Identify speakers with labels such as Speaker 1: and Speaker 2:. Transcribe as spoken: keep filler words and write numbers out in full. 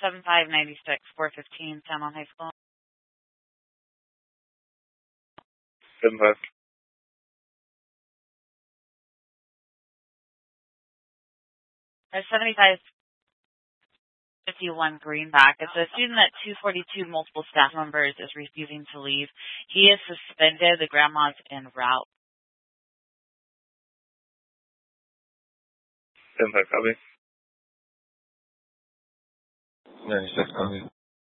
Speaker 1: seven five nine six, four fifteen, San Juan High School.
Speaker 2: seven five.
Speaker 1: There's seventy-five fifty-one Greenback. It's a student at two forty-two, multiple staff members, is refusing to leave. He is suspended. The grandma's en route.
Speaker 2: seven five, copy.
Speaker 3: ninety-six, copy.